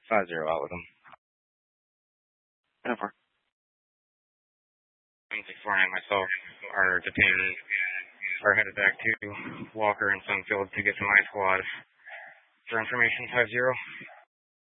5-0 out with them. Over. 164 myself are detained, are headed back to Walker and Sunfield to get to my squad. For information, 5-0.